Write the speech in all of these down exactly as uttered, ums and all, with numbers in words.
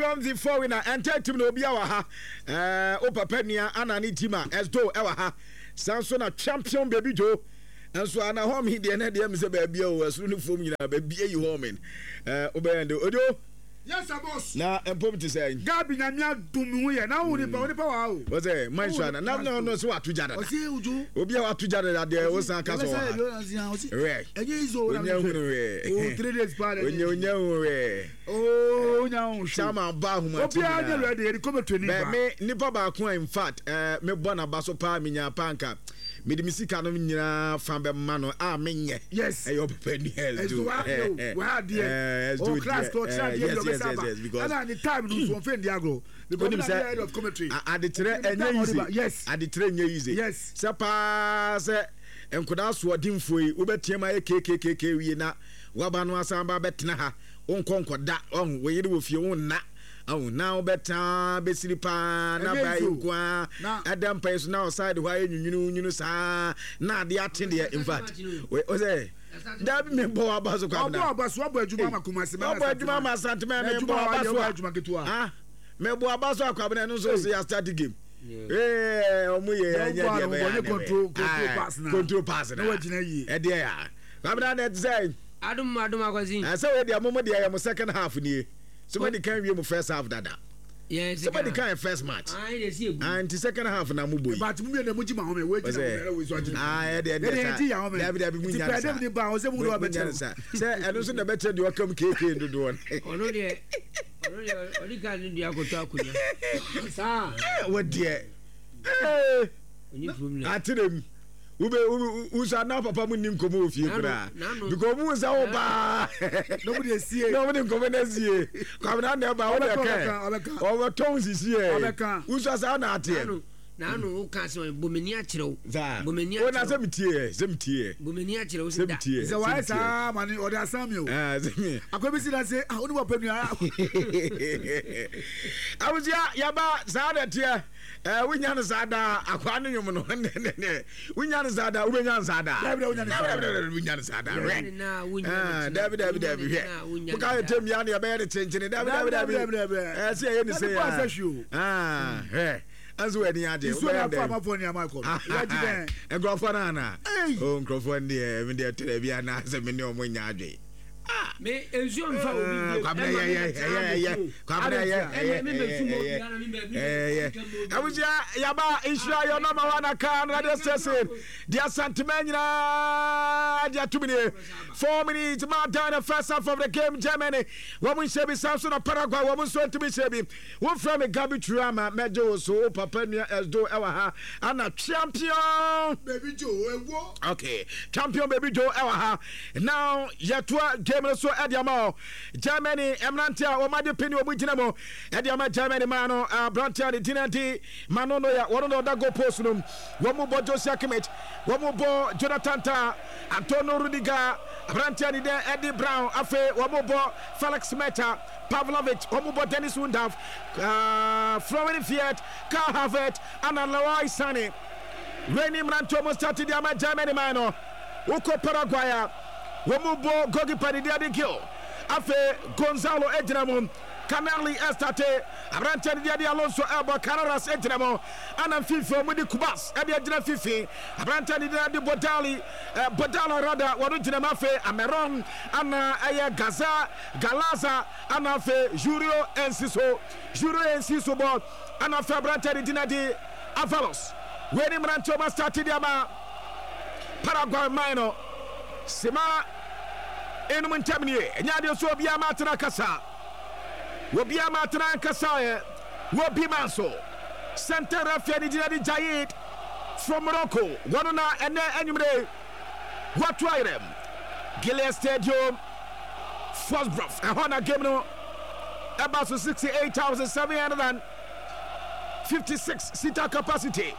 From the foreigner and tell him no be our ha. Uh, Opa Penia Anani Tima as though our ha. Samson a champion baby Joe. And so I know home he the end of the baby was soon for me baby you home in. Uh, Obeyando Odo. Yes, boss. Now, I'm going to say, Gabi Nanya Dumuya, now only power power. Was a man, no, no, no, so what to Jada. Was you do? Obi what to Jada there was a castle. Right. And you so three days party. When you know, oh, now, Shama Bahuma, Opiana ready to come to me. Nipa Bakwa, in fact, uh, me bona baso pa minya panka. Me de misika no nyina fambe mano a menye yes e yo pepe ni hell do we had there oh class coach that yes yes yes because at the time no so offend agro because the head of commentary at the tre enye easy yes at the tre enye easy yes se pa se enkoda so odimfoi wo betiema ekkk wie na waba no asamba betena ha onkonkoda on we yire wo fie won na oh now better besiri pa na bai kwa adam pais now side why nyunu nyunu sa na de atende in fact we say da bi me bo abaso kwa na bo abaso abo adwuma makuma se me abo adwuma ma santime me bo abaso adwuma ketua ah me bo abaso akwa na no so ya start the game eh omu ye anya de control control pass na control pass na wajina yi e de ya kwabna na say adum adum akwazin eh say we de amomo de ya mo second half ni somebody can be my first half dada. Yes. Somebody can first match. I see. And the second half na muboy. But me na muji ma home wait na we so ajina. Ah, e dey dey. Dey dey be munya. Dey dey be ba o se mu do better. Say eno so na better dey welcome K K ndo do one. Ono dey. Ono dey oni kan ndi akoto akunya. Sa. What dey? Eh. Oni from na. Atirem. Ube usa na papa mu nim komo ofie kura because mu usa oba nobody see nobody komo na see kwamna na ba o ka o ton sisi e usa sa na ate na no ka se bomani a kirew bomani a o na se mitie se mitie bomani a kirew se da se wa sa mani o da samio ah se akobi si na se ah oni papa nua awusia ya ba sa da tie eh winya no sada akwa no nyum no ne winya no sada ubenya sada david winya no sada winya no sada ah david david david he buka tem ya ne be de chenchene david david david eh se ye ni se ah eh azu eni ade o be dem so for ni Michael ya ji den e grofo na na o grofo ndi me de tele bia na se me ne o mo nya ade ah me enzo mfa obi kwabra ya ya ya ya kwabra ya me me sumo bia na me me eh awuja ya ba insure your number one can radio station dia santimanyina dia tumine four minutes man down the first half of the game Germany woman shebi Samson of Paraguay woman so to be shebi one from a Gabi Trama mejo so papa nia esdo ewa ha ana champion baby Joe ewo okay champion baby Joe ewa ha now yetwa game so ediamo Germany emrantia o made pini o bugina mo ediama Germany mano brantia de dinanti mano no ya wono no da go post no wo mo bo Josia Kimmich wo mo bo Jonathan Ta Antonio Rudiger brantia de Eddie Brown afe wo mo bo Felix Meta Pavlovic wo mo bo Dennis Undav uh, Florian Fiat Karl Havertz and Leroy Sané Reni Mranto mo start ediama Germany mano uko Paraguay Womubo Gogi Panidia de Gil Afe Gonzalo Edinamo Canali Estate Abrante Dia Alonso Elba Carreras Edinamo Anam Fifi Mudi Kubas Ebi Edina Fifi Abrante Dia de Bodali Bodala Rada Warujina Mafe Ameron Ana Aya Gaza Galaza Anafe Julio Enciso Julio Enciso Bo Anafe Abrante Dia de Avalos Weni Mranto Mastati Diama Paraguay Minor Sema enum ntamnie nyade so bia matena kasa wo bia matena kasa e wo bi manso center rafia ni dinadi Jayid from Morocco wono na ene anyumre what them Gilles Stadium Fosbrough e hona game no about sixty-eight thousand seven hundred fifty-six seater capacity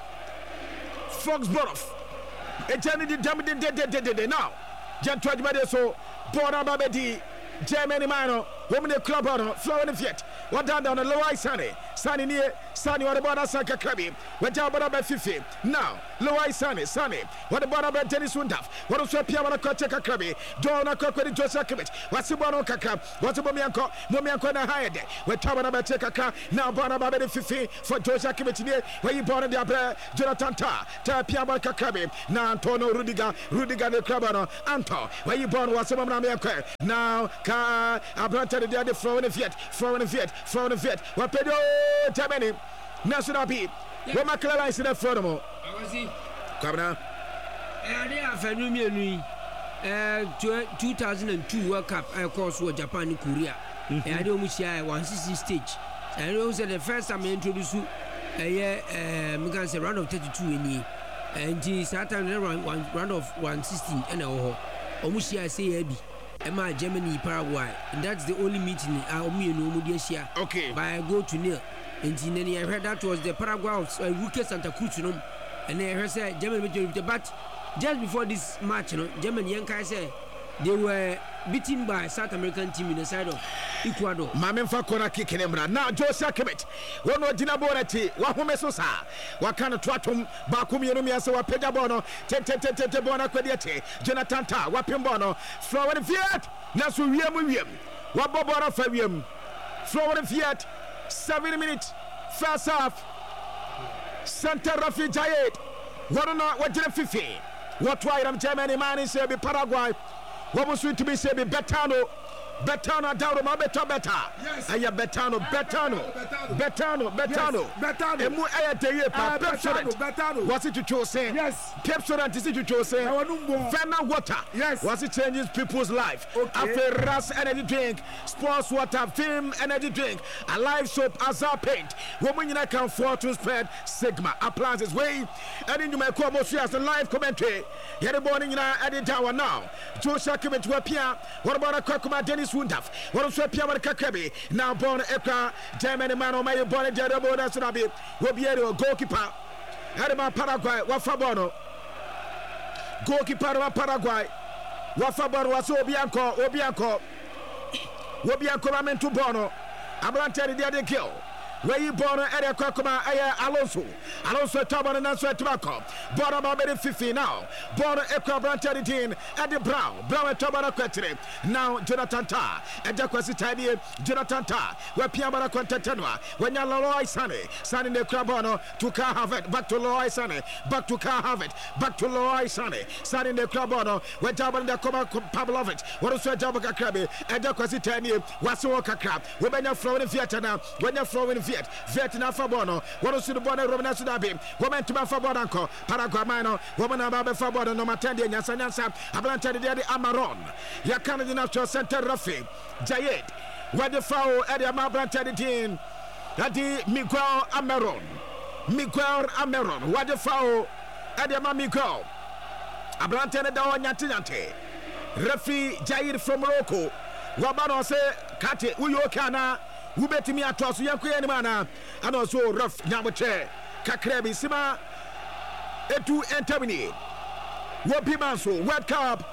Foxborough e jani di dam de de de de now Gentlemen, so Bora Babedi, Germany Mano, woman the club on Florian Fiat, What down down the lower Sunny. Sunny near Sunny what about Sanka Krabi? What down about Fifi? Now, lower Sunny, Sunny. What about about Dennis Wundaf? What was your Piana Koteka Krabi? Dona Kokori Joseph Kimmich. What's the Bono Kaka? What's the Momianko? Momianko na higher day. We're talking about Tekaka. Now Bonaba Fifi for Joseph Kimmich near where you born in the Abra, Jonathan Ta, Ta Piaba Kakabi. Now Antonio Rudiga, Rudiga the Crabano, Anto, where you born was some America. Now Ka Abranta the other flowing of Viet, flowing of Viet, flowing of Viet. What pedo Tamani, National Beat. What my clear lines in the front of them. Come now. I have a new two thousand two World Cup, of course, with Japan and Korea. I don't wish I one sixty stage. I know the first time I introduced you, a round of thirty-two in here. And he started around one round of one sixteen and a whole. Almost I say, Abby. Emma, Germany, Paraguay, and that's the only meeting I me and Umudia. Okay. But I go to Neil. And then I heard that was the Paraguay of uh, Rookie Santa Cruz, you know. And I heard say Germany, but just before this match, you know, Germany Yankai said they were beaten by South American team in the side of Ecuador. Mamen fa kona kicking him now. Joseph Kimmich. One no dina borati. Wa home sosa. Wa kana twatum ba kumi no mi ase wa pega bono. Te te te te te bona kwediete. Jonathan Ta wa pembono. Flower Fiat. Na so wiem wiem. Wa bobora fa wiem. Flower Fiat. seven minutes. First half. Center Rafi Jayed. What no what did fifty. What why am Germany man is be Paraguay. What was to be say be Betano. Betano down no better better. Yes. Aya Betano Betano. Betano Betano. Betano. Emu aya de pa Pepsodent. Betano. Was it to chose? Yes. Pepsodent is it to chose? Fema water. Yes. Was it changes people's life? Okay. After Ras energy drink, sports water, film energy drink, a live soap, Azar paint. Woman you can afford to spread Sigma appliances way. And in you may come as the live commentary. Here the morning in our edit tower now. Joshua Kimmich to appear. What about a Kokuma Dennis Wundaf? What also appear with Kakabi? Now born Ekra, Germany man or my born Jerabo Nasabi. Will be a goalkeeper. Edema Paraguay, Wafabono. Goalkeeper of Paraguay. Wafabono was Obianco, Obianco. Obianco Ramento Bono. Abrante the other kill. Where you born at Kokuma, Alonso, Alonso Taban and Answer Tobacco, born about fifty now, born Equa Branteritin, Eddie Brown, Brown and Tobana Quetri, now Jonathan Ta, and Jaquasi Tiny, Jonathan Ta, where Piamara Quantanua, when you're Loy Sunny, Sunny the Crabono, to Car Harvard, back to Loy Sunny, back to Car Harvard, back to Loy Sunny, Sunny the Crabono, when Taban the Coma Pavlovich, what is your Jabaka Crabby, and Jaquasi Tiny, what's your crab, when you're flowing in Vietnam, when you're flowing in Viet, Vietnam Fabono, what was the border Roman Sudabi, woman to Fabodanco, Paraguamano, woman about Fabono, no Matendi, Yasanasa, Ablanta de Amaron, Yakan Natural Center Rafi, Jayed, where the foul at the Amabrantadin, Adi Miguel Amaron, Miguel Amaron, what the foul at the Mamigo, Ablanta de Yatinante, Rafi Jayed from Morocco, Wabano say, Kati, Uyokana. Who bet me at us, young Kuyanimana, and also rough Yamache, Kakrabi Sima, Etu Entermini, Wapi Manso, World Cup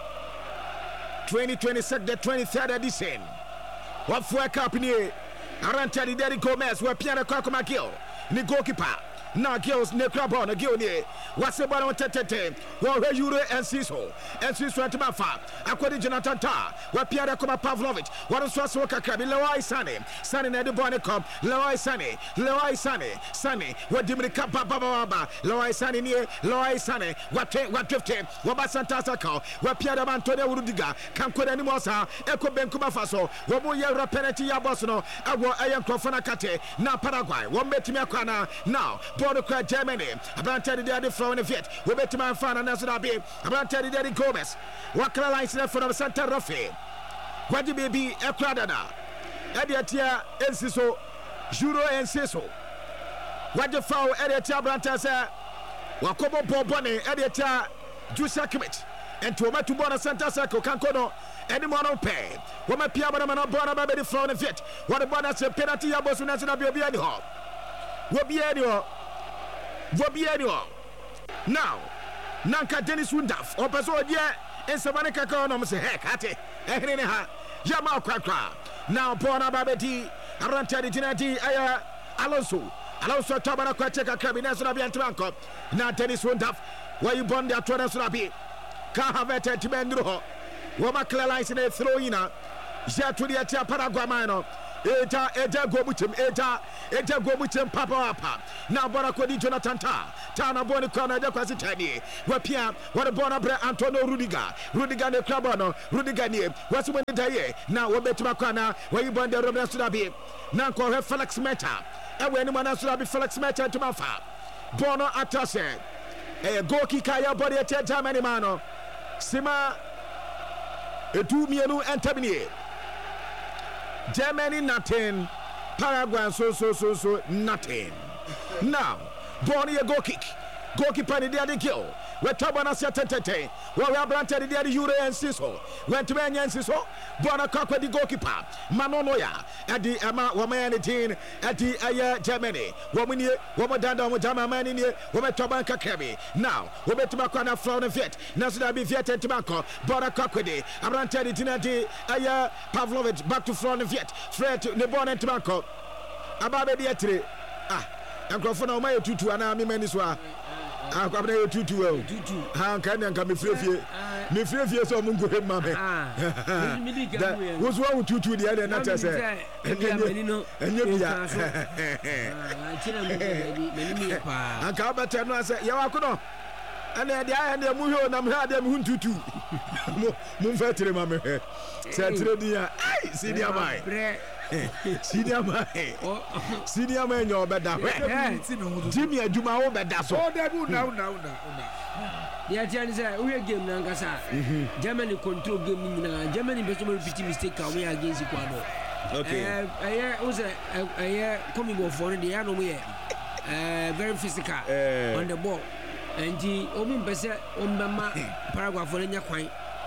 twenty twenty-six, the twenty-third edition. What for a cup in here? Aranta the Daddy Gomez, where Piano Kakoma Gill, the goalkeeper. Now girls ne crabon a gilny. What's the bottom tete? Well, Euro and Ciso, and Ciso and Mafa, according to Jonathan Ta, where Pierre Koma Pavlovich, what is Swassa Krabi, Loai Sunny, Sunny and the Bonnet Cup, Loai Sunny, Loai Sunny, Sunny, what Dimmy Kappa Baba, Loai Sunny near, Loai Sunny, what what drifted, what by Santa Sako, where Pierre Antonio Rudiga, can't put any more, Echo Benkuma Faso, what will you penalty Yabosono, I will Ayan Crofanacate, now Paraguay, one bet me a corner, now. Border Crack Germany. I'm not telling you the flow in the Viet. We bet my fan and that's what I'll be. I'm not telling you the Gomez. What can I line in front of Santa Rafi? What do you be a Cradana? Ediatia and Siso, Juro and Siso. What the foul Ediatia Brantasa? Wakobo Bobone, Ediatia, Jusa Kimmich, and Tomato Bona Santa Saco, Cancono. Any more on pay. What my Piabana Bona Baby flow in the Viet. What about us a penalty? I was in National Bibiani Hall. What be annual? What be annual? Now, Nanka Dennis Wundaf, or Paso, yeah, and Savannah Kakono say, heck, at it, and ha, Yamal Krakra. Now, Bona Babeti, Arante de Ginati Aya Alonso Alonso Tabana Kwacheka Kabina Surabian Tranco na Dennis Wundaf where you bond their Twana Surabi Kahavete Tibendro Wama Clalais in a throwina Jaturia Paraguamano Eta Eta Gobutim Eta Eta Gobutim Papa Papa now Borakodi Jonathan Ta Tana Boni Corner de Quasitani Wapia what a Bonabra Antonio Rudiga Rudiga de Clabono Rudiga near what's when the day now Wabetmakana where you bond the Robin Surabi now call her Felix Meta and when anyone else Surabi Felix Meta to Mafa Bono Atase a Goki Kaya body at Germany Mano Sima Edu Mienu and Tabini Germany nothing, Paraguay so so so so nothing. Now, Bonnie a go kick, goalkeeper the other kill. We're Tabana Satete, where we are planted the other Euro and Siso. Went to Many and Siso, Bona Cock the goalkeeper, Manonoya, at the Emma Woman at the Aya Germany. Woman, Woman Danda, Jama Man in here, Woman Tabanka Kemi. Now, Woman Tabacana Flown and Viet, Nasda be Viet and Tobacco, Bona Cockedy, Abrante the Aya Pavlovich, back to Flown and Viet, Fred Nebon and Tobacco. Ababe Dietri. Ah, and Crofona Maya Tutu and Ami Meniswa. Ah, come here, tutu well. Tutu. How can I come if you feel? Me feel feel so mungu him, mammy. Ah, what's wrong with tutu? The other night I said, and you and you are. And come back and say, Yawakuno. And then the eye and the muho, and I'm had them who tutu. Mumfetri, mammy. Saturday, I see the amai. Senior man, senior man, you're better. Jimmy, and you my own better. So, now, now, now, yeah, Jan said, we are game Nangasa. Germany control game in Germany, but some repeating mistake away against Ecuador. Okay, I was a year coming off for the other way. Very physical on the ball. And the Omun Bessa, Ombama, Paraguay for any quite.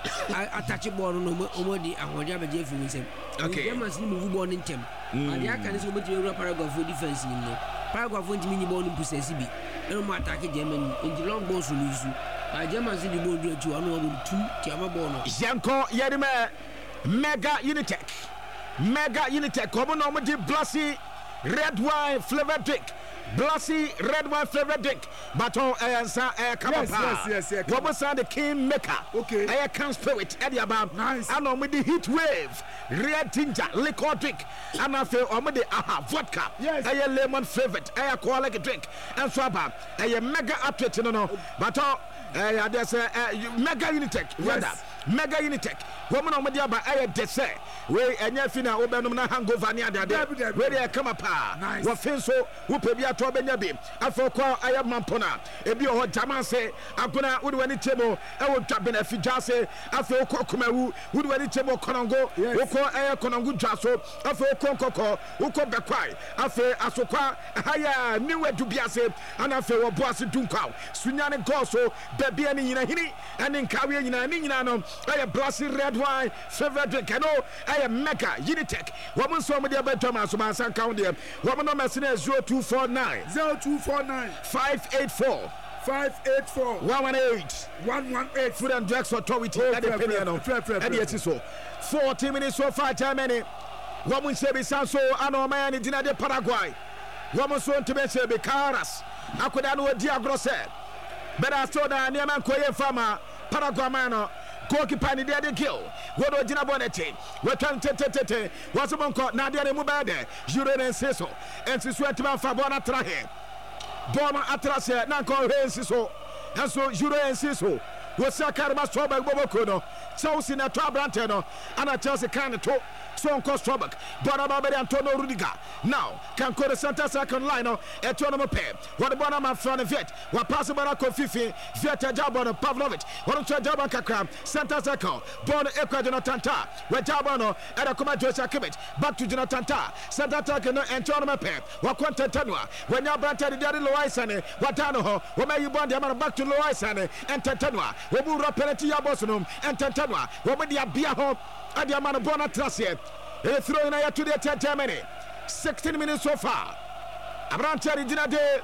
I touch a ball on Omodi and what Jabba Jeff will say. Okay, I must move on in Tem. And the Akan is about to paragraph for defense in there. Paragraph twenty mini ball in Pussy. No more attack German in the long balls to lose you. I German see the ball to another two Tiamabono. Janko Yadima Mega Unitech Mega Unitech, common normative Blassy red wine flavor drink. Blassy red wine flavor drink. Baton and sa air come up. Yes, yes, yes. What was the king maker? Okay. Air can spirit Eddie about nice. And on with the heat wave, red ginger, liquor drink. And I feel on with the aha vodka. Yes. Air lemon flavored, air quality drink. And swabba, air mega update, you know. Baton, uh, there's a mega Unitech. Yes. Mega Unitech. Woman on media by air dessert. We and your fina obenum hangover near the day. Where they come up. Nice. What feel so? Who pay me a trouble? I forgot I am Mampona. If you are Tamase, I'm gonna would win the table. I will drop in a Fijase. I feel Kokumaru, would win the table Konongo, Oko Air Konongo Jaso, I feel Kokoko, Oko Bakwai, I feel Asoka, Haya, New to Biase, and I feel Bossy Dunkau, Sunyana Goso, Baby and Hini, and in Kawi in Aminano, I am Blassy red wine, favorite drink. I know I am Mecca, Unitech. Woman saw me about Thomas, Masan County, woman on Messina zero two four nine. zero two four nine five eight four five eight four one one eight one one eight Food and Drugs Authority at the Peniano. And yet so forty minutes so far Germany. Woman say be Sanso ano man in the Paraguay. Woman so to be say be Caras. Akudano Diagrose. But I saw that Niaman Koye Farmer Paraguay mano. Goalkeeper ni dia kill. Wodo jina bonete. Wetan tete tete. Wasomon ko na dia mu ba de. Jure ne seso. Ensiso etima fa bona trahe. Bona atrase na ko hensiso. Enso jure ensiso. Wosa karma stroba boboko no. Chelsea na to abrante no. Ana Chelsea kan to. So on cost trouble. Bona Baberi Antonio Rudiga. Now can call the center second line no. Etonoma pair. What the bona man from the vet. What pass bona ko fifi. Vet Jabon Pavlovich. What to Jabon Kakram. Center second. Bona Ekwa Jonathan Ta. Where Jabono and a command to Sakimit. Back to Jonathan Ta. Center second and Tonoma pair. What quanta tenua. When you brante the daddy Loisane. What Tano. What may you bond the man back to Loisane and Tenua. What will penalty Yabosonum and Tenua. What would the Abia home? And the man of Bona Trassier. They throw in a to the Germany. sixteen minutes so far. Abrante Regina de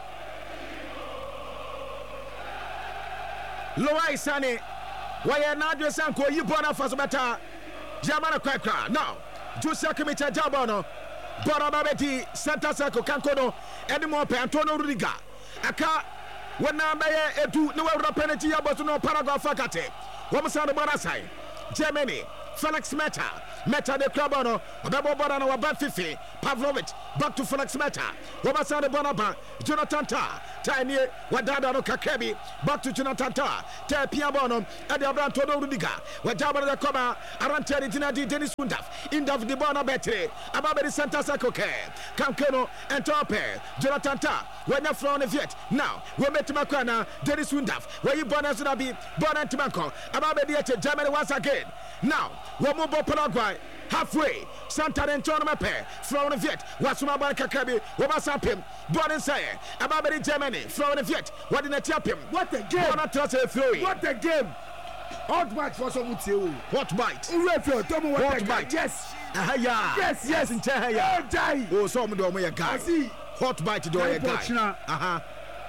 Loai Sane. Why are not your Sanko? You born off as a better Jamana Quacker. Now, Jusa Kimicha Jabono. Bora Babeti, Santa Circle, Kankono, Edimo Antonio Rudiga, Aka, when Nambaye, Etu, no penalty, Abosuno, Paragraph Fakate, Womasan Barasai, Germany, Felix Meta, Meta de Clubono, Ababo Borano, about fifty, Pavlovich, back to Felix Meta, Womasan Bonaba, Jonathan Ta, Tiny, Wadada no Kakebi, back to Jonathan Ta, Te Piabono, and the Abrantono Rudiga, Wajaba the Coba, Aranteri Dinadi, Dennis Wundaf, Indaf de Bona Betty, Ababedi Santa Sakoke, Kankeno, and Tope, Jonathan Ta, when you're from the Viet. Now, we met Makana, Dennis Wundaf, where you born as Rabi, born and Timanko, Ababedi Germany once again. Now, Womobo Paraguay, halfway, Santa Antonio Pair, from the Viet, Wasuma Kakabi, Wabasapim, born in Saye, Ababedi Germany, from the Viet, what in a Tapim, what a game, what a game. Hot bite for some would say, hot bite. Tell me what hot bite. Yes. Uh, yeah. Yes, yes. In Chaya. Oh, oh, some do me a guy. See. Hot bite to do a guy. Uh huh.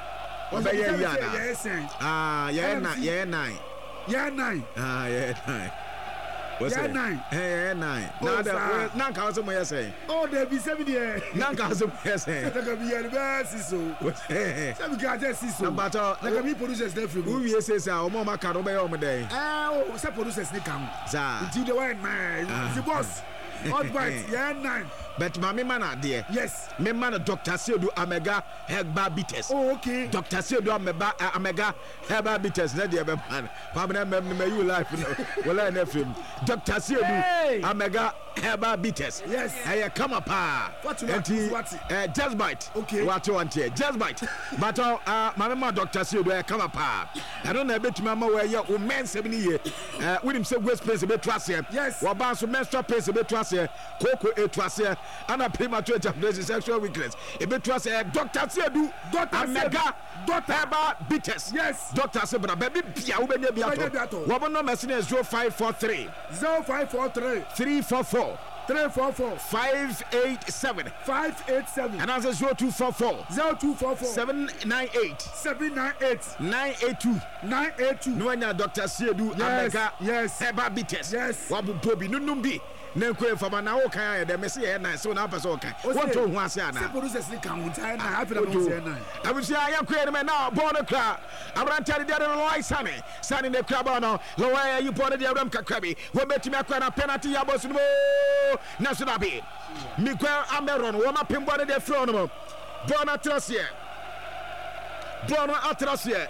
Ah, yeah, nine. Yeah, nine. Yeah, nine. Ah, yeah, nine. What's yeah, it? nine. Yeah, nine. Now that nine thousand more say. Oh, there be seven years. Nine thousand more say. That can be a best so. Seven guys just so. But uh, that can be producers there for who you say say o mo maka no be o mo day. Oh, say producers ni come. Za. Until the one man. The boss. Hot bite. Yeah, nine. But my man there. Yes. Me man Doctor Sedu Omega Herba Bitters. Oh, okay. Doctor Sedu Omega Omega Herba Bitters. Na there be man. Pamina me me you life no. Well na film. Doctor Sedu Omega Herba Bitters. Yes. Hey, come up ah. What you what? Uh, just bite. Okay. What you want here? Just bite. But uh my man Doctor Sedu come up ah. I don't know bet mama where you o men seven year. Uh with him say waste space be trust here. Yes. Wa ban so menstrual pace be trust here. Koko e trust here. And a premature ejaculation sexual weakness. If it was a Doctor Sedu, Doctor Mega, Doctor Herba Bitters. Yes. Doctor Sebra, baby, Pia, Ubene Biato. Woman no message is zero five four three. zero five four three. three four four. three four four. five eight seven. five eight seven. And answer zero two four four. zero two four four. seven nine eight. seven nine eight. nine eight two. nine eight two. No one Doctor Sedu, Mega, yes. Herba Bitters. Yes. Wabu Bobi, Nunumbi. Nenko fama na o kan ya dem say na so na person kan won to hu ase ana se producers ni kan hun tai na happy na mo say na abusia ya kwe me na bo no kra abrantari de no loy sane sane ne kra ba no loy you pon de abram kakrabi wo betimi akwa na penalty ya bosu no na so na be mi kwa ameron wo ma pembo de fro no bo na trasie bo na atrasie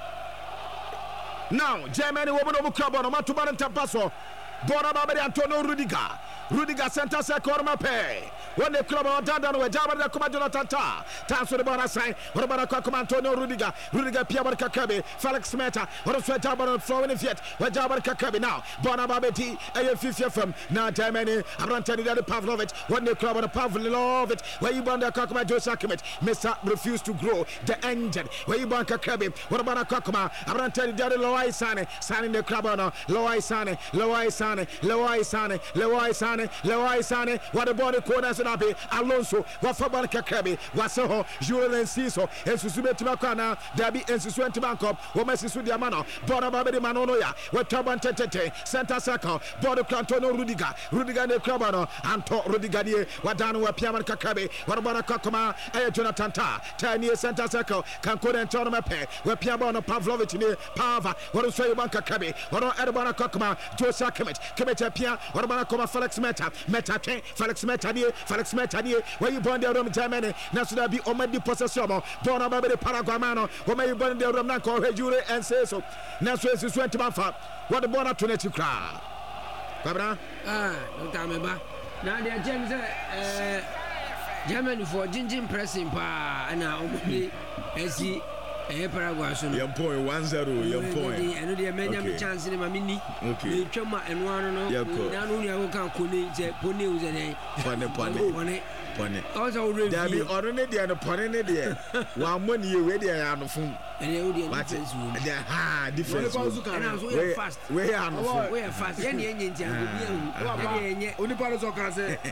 now Germany wo bo no kra ba no ma to ba ntapaso Bora Babedi Antonio Rudiga. Rudiga Center Sekorma Pay. When the club of Dada no Jabba the Kuma Jonathan Ta. Tanso the Bona sign. What about Kakuma Antonio Rudiga? Rudiga Piabar Kakabi. Felix Meta. What is Jabba flowing in Fiat? Where Jabba Kakabi now. Bona Babeti. A fifty from now Germany. Abrantani the Pavlovich. When the club of the Pavlovich. Where you bond the Kakuma Josakimet. Mister refused to grow the engine. Where you bond Kakabi. What about Kakuma? Abrantani the Loai Sane. Signing the club on Loai Sane. Loai Sane. Leroy Sane, Leroy Sane, Leroy Sane, what the body corners and Abbey, Alonso, what for Barcacabi, Wasoho, Julian Ciso, and Susube Timacana, Dabi and Susuan Timancop, Womas Sudiamano, Bona Babedi Manoya, what Taban Tete, Santa Saco, Bodo Clantono Rudiga, Rudiga de Crabano, Anto Rudigadi, Wadano, Piaman Kakabi, what about Kakuma, Jonathan Ta, Tiny Santa Saco, Cancun and Tonomape, where Piabano Pavlovich, Pava, what is Soy Bankakabi, what on Edabana Kakuma, Josa Kemet. Kemeta Pia, what about Koma Felix Meta, Meta, Felix Meta, Felix Meta, where you born the room Germany, National be Omedi Possession, born about the Paraguamano, where you born the room Nanko, Jure and say so. National is twenty Manfa, what the born up to let you cry. Cabra? Ah, no time about. Now they are James, uh, Germany for Jinjin pressing pa, and now only as he. Paraguay, your point one zero, your point. I know the many chance in my mini. Okay. Choma and one no. Now only I will come Pony, Pony was a name. Pony, Pony, Pony, Pony. Also, already there be already and a pony there. One money you ready on the phone. And the audience is the hard difference. And I was fast. We are on the phone. We are fast. Any engine. Only part of the say.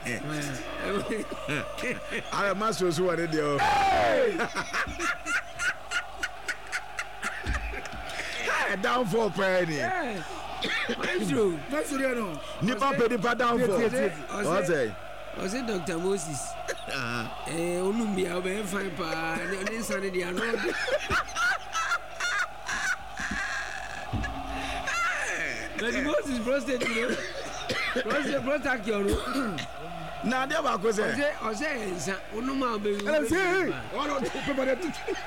I must was what it is. Downfall penny. Yeah. That's true. That's true. Nipa penny pa downfall. Was it was it Doctor Moses? Eh, onum bia obe fine pa. Ne insane dia no. But the most is prostate, you know. Prostate, prostate, you know. Na dia ba ko se. Ose, ose ensa. Onum a obe. Ele say, oh no, people that.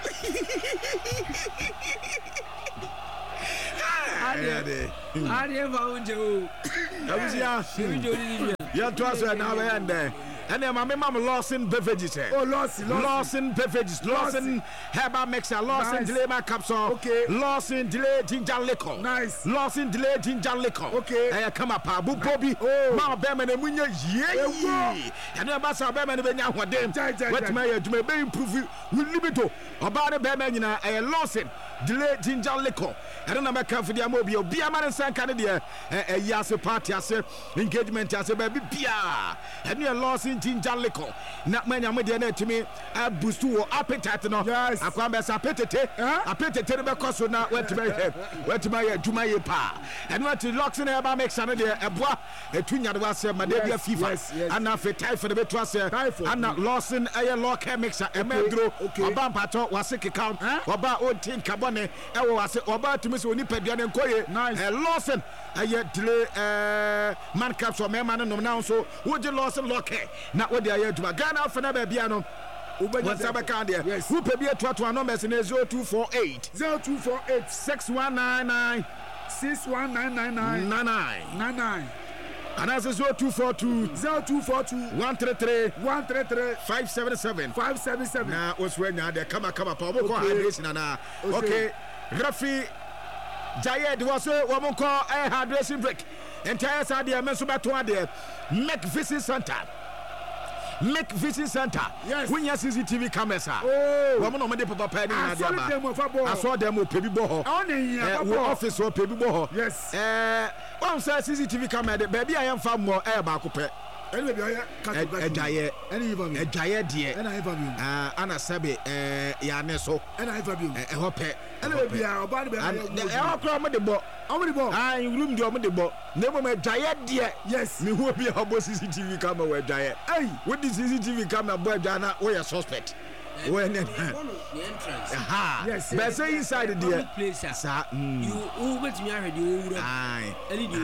Ade. Ade fa unje o. Abusia. Ya to aso na ba yande. And then my mom Lawson beverages. Oh, Lawson, Lawson beverages. Lawson herbal mixer. Lawson delay my capsule. Okay. Lawson delay ginger liquor. Nice. Lawson delay ginger liquor. Okay. I come up, Abu Bobby. Oh. Ma Beman and Munya. Yeah. And then Bassa Beman and Benya. What them? What may you may improve you? We limit to about the Beman in a Lawson delay ginger liquor. I don't know about for the mobile. Be a man and San Canada. A Yasa party, I say engagement, I say baby Bia. And you are Lawson ginger liquor. Not many of them to me. I boost to appetite. No, yes. I come as appetite. Appetite because now went to my head. Went to my to my pa. And what to locks in about makes another a bois. A twin yard was a Madea FIFA. And now for type for the bit was and not Lawson a lock mixer. A medro. Okay. A bampato was sick account. About old tin cabone. I was about to miss when you pay the Koye. Nice. A Lawson. I yet delay man caps or man and now so would you Lawson lock? Not what they are to a Ghana for never piano. What's up, yes. Who pay a twat one numbers in zero two four eight zero two four eight six one nine nine six one nine nine nine nine nine nine nine. And that's zero two four two zero two four two one three three one three three five seven seven five seven seven. Now, what's when you're there? Come on, come on, Papa. Okay, okay. Rafi Jayed was a woman called a hairdressing break. Entire side, the Mensuba to there. Make visit center. Make visit center. Yes. When you C C T V cameras. Oh. Woman on the papa penny. I saw them with football. I saw them with baby boho. Only uh, office or baby boho. Yes. Uh, one says C C T V camera. Baby, I am far more air back up. Anyway, a giant, a giant dear, and I have you. Uh, Anna Sabi, uh, Yaneso, and I have you. A hope. Anyway, we are about the ball. How many ball? I room the ball. Never met giant dear. Yes, me will be a C C T V camera where giant. Hey, what is C C T V camera boy Jana or a suspect? When the entrance. Aha. Yes. But say inside the dear place. Sir, you over to me already. Aye.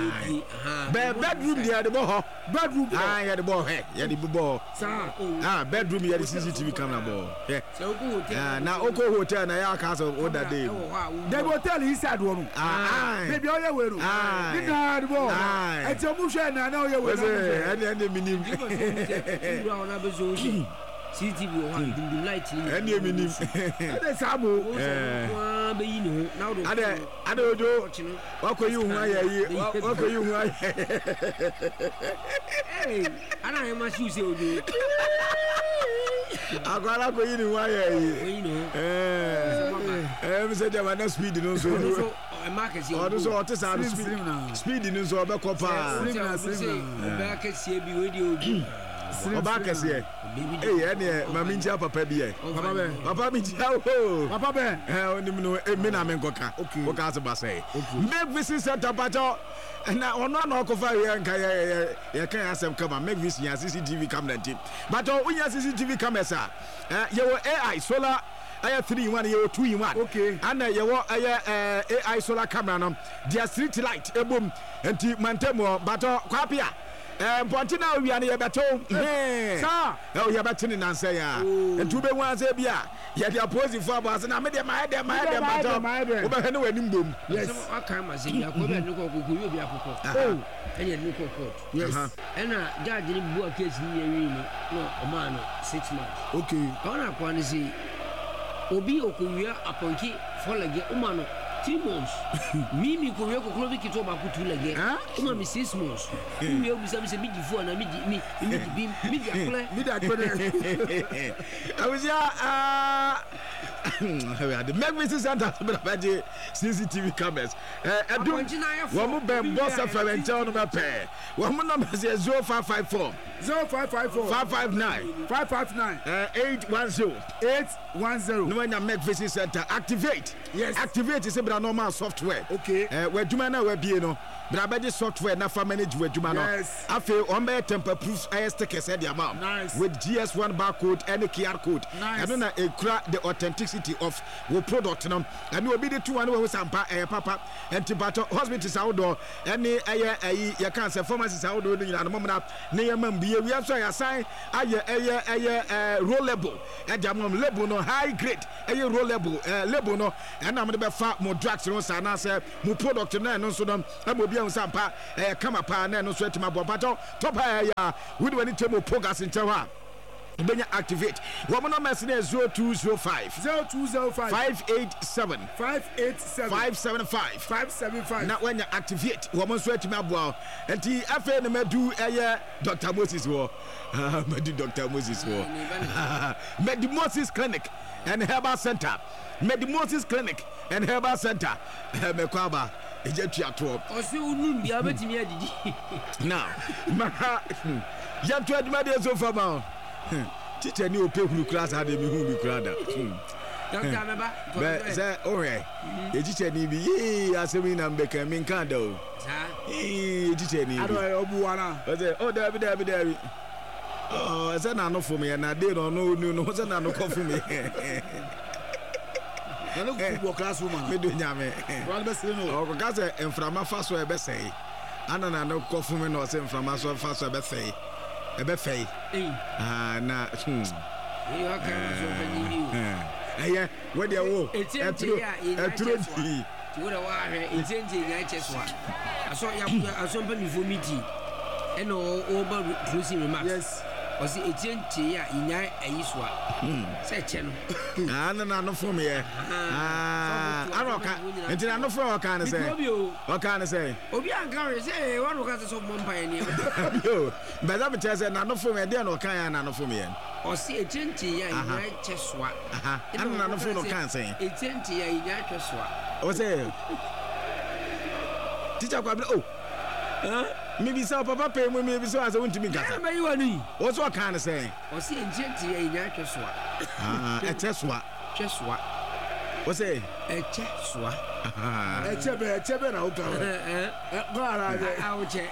Bedroom there the ball. Bedroom. Ah, yeah, the ball. Hey, yeah, the ball. Sir. Ah, bedroom here the C C T V camera ball. Yeah. Ah, now Oko Hotel na ya castle all that day. They will tell inside woman. Ah, baby, all your way. Ah, did not the ball. Ah, it's a motion. I know you will. And then the minimum. C C T V one dum light ni and you mean ade sabo wa be yi no now do ade ade ojo wako you hu ayi wako you hu ayi eh ana e ma shoe se ojo agora ko yi ni hu ayi yi no eh eh me say dem na speed no so so e market se odo so ote sa speed speed ni so be ko pa slim na slim na be akese bi we di ojo Oba kese eh ene mami ntia papa bi e papa be papa mi ntia o papa be eh onim no emi na me nkoka o ka se ba say make visit center pacho na ono na okofa ye nka ye ye kan asem kama make visit ya C C T V camera team but o nya C C T V camera sa eh ye wo A I solar aya three in one ye two in one okay and ye wo aya A I solar camera no dia street light ebom enti mantemo but kwapia eh pontina wi an ye beto eh sir eh ye beto ni nanse ya entu be wan se bia ye dia pose for boss na me de ma de ma de beto wo be he ne wanim dom yes aka ma se bia ko be ne ko ko yo bia kokko oh enye ne ko court yes ena judge ni bu case ni ye wi no no o ma no six months okay ona kwa ni si obi okuwia aponki for lege o ma no three months. Mimi ko yeko ko bi kito ba ku tu lege. Uma mi six months. Mi obi sa mi se mi di fu na mi di mi mi di mi di akole. Mi di akole. I was ya ah the Megvisi Center Beji C C T V cameras. Edu Wamu Ben Bossa Ferentino number pair. Wamu number is zero five five four zero five five four five five nine five five nine eight one zero eight one zero. No one Megvisi Center activate. Yes. Activate is a normal software. Okay. Uh, where Jumana will be no. But I bet the software na for manage where Jumana. Yes. I feel on my temper proof I sticker said the amount. Nice. With G S one barcode and a Q R code. Nice. I don't know the authenticity of the product. And you will be the two one who some papa and Tibato hospitals outdoor. Any a you can't say pharmacies outdoor in the moment. Near Mumbi, we have so I sign a roll label. And Jamon label no high grade. A roll label, label no. And I'm the fat more drugs. No, I say, more product and no so them. I will be on some pa, come up and no sweat to my bobato. Top higher, we do any table progress in Tawa. Then you activate. Woman number is zero two zero five zero two zero five five eight seven five eight seven five seven five five seven five. Now when you activate, woman sweat to my bow. And the F N M do a Doctor Moses war. Medi Doctor Moses war. Medi Moses Clinic and Herbal Center. Medi Moses Clinic and Herbal Center. Mekwaba. Now, Yantu Admade so far now. Teacher new people class had a who be crowded. But say, oh, a teacher need be as a win and become in candle. Eh, teacher need. Oh, David, David, David. Oh, it's an anno for me, and I did not know, no, what's an anno for me. I look football classroom. Me do nyame. One best no. Oh, because em from afaso e be say. Ana na no kofu me no say from afaso e be say. E be fei. Ah na. You are coming so many. Eh, where dey wo? Etru. Etru di. Tu da wa hwe etenti ya cheswa. Aso ya aso mpa mi vomiti. E no over closing remarks. Yes. Was it etenti ya inya ayiswa. Say cheno. Ah na na no for me eh. Ah, aroka. Enti na no for o kan say. O kan say. Obi an kan say one ka so mompa ni. Yo, but that me say na no for me dey na o kan ya na no for me eh. O si etenti ya inya cheswa. Aha. Ana na no for no kan say. Etenti ya inya cheswa. O say. Teacher kwa oh. Huh? Maybe so papa pay me maybe so as I want to be got. Yeah, you ani. What's what kind of say? O si etenti ya inya cheswa. Ah, e cheswa. Cheswa. What's say? E cheswa. Ah. E chebe, e chebe na uka. Eh eh. Go ara je. A o che.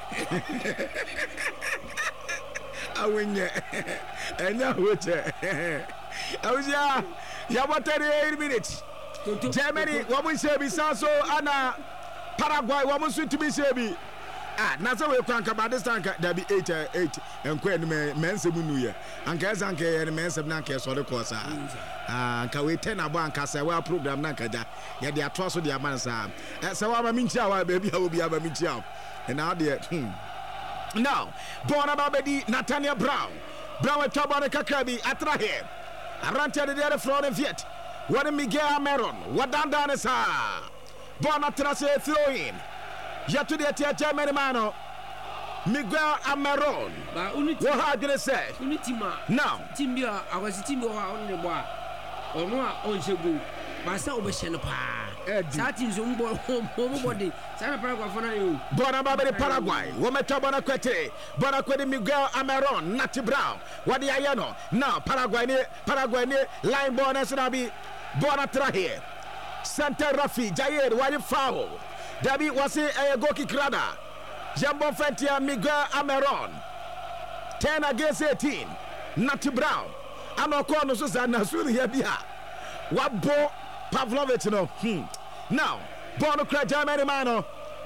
Awenye. Enya o che. Awuja. Ya thirty-eight minutes. Germany, what we say be so ana Paraguay, what we say to be say ah, na so we kwanka ba this time there be eight eight and kwen me mense mu nu ye anka zanka ye mense na anka so de course ah anka we ten abo anka say we program na anka ja ye de ato so de amansa eh say wa ba minchi awa baby ha obi aba minchi aw and now there now born about bedi Nathaniel Brown Brown we talk about the kakabi atra here arante de the floor in Viet what Miguel Ameron what down down is ha born atra say throw in yet to the German man, Miguel Ameron. What are you going to say? Now, Timbia, I was a Timbo on the bar. Or more on Shabu. Myself was Shenapa. Satin's own body. Santa Paraguay for you. Bonababa Paraguay. Woman Tabana Quete. Bonaquete Miguel Ameron. Natty Brown. What the Ayano? Now, Paraguay, Paraguay, line born as Nabi. Bonatra here. Santa Rafi, Jair, what you foul? Dabi was a go kick rada. Jambo Fentia Miguel Ameron. ten against eighteen. Natty Brown. I'm not calling Susanna Suria Bia. What bo Pavlovich no? Hmm. Now, Bono Craig Germany Mano.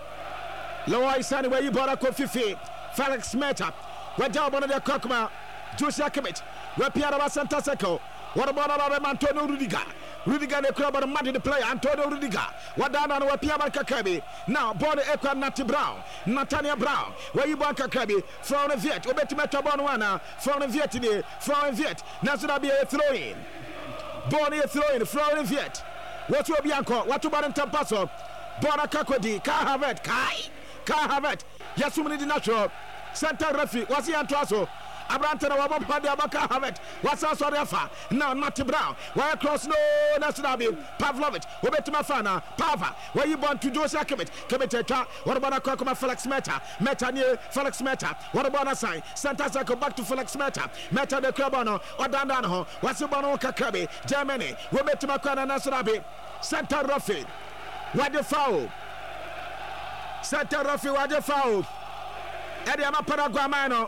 Lower Sunny where you bought a coffee fee. Felix Meta. What job on the Cockma? Josia Kimmich. Where Pierre Santa Seco. What about Antonio Rudiger? Rudiger the club and Matty the player, Antonio Rudiger. What down on Pierre Kakabi? Now, born Equa Natty Brown, Nathaniel Brown. Where you born Kakabi? From the Viet, Obeti Metabonwana, from the Viet today, from the Viet. Nasura be a throw in. Born a throw in, from the Viet. What will be uncle? What about in Tampaso? Born a Kakodi, Kahavet, Kai, Kahavet. Yasumini the natural. Santa Rafi, was he Antoaso? Abrantana Wabapa de Abaka Havet, what's our sorry afa? Now, Matty Brown, why cross no Nasrabi, Pavlovich, Obetimafana, Pava, where you born to Joseph Kemet, Kemeteka, what about a Kokoma Felix Meta, Meta near Felix Meta, what about a sign? Santa Sako back to Felix Meta, Meta de Crabano, or Dandano, what's the Bono Kakabi, Germany, Obetimakana Nasrabi, Santa Rafi, what the foul? Santa Rafi, what the foul? Eddie Amaparaguamano.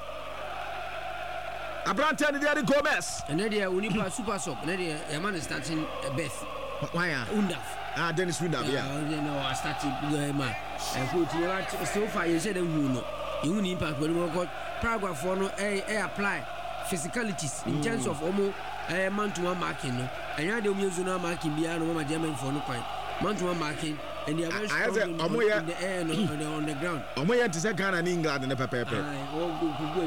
Abrante and the Gomez. And then there we need super soap. And then a man is starting Beth. Why? Undaf. Ah, Dennis Undaf, yeah. You know, I started man. And put you so far you said you know. You need impact when we got paragraph for no a apply physicalities in terms of almost a man to one marking. And you had the music marking beyond my German for no point. Man to one marking. And they are very strong in, in the air and on the, on the ground. I'm going to say Ghana and England in the paper.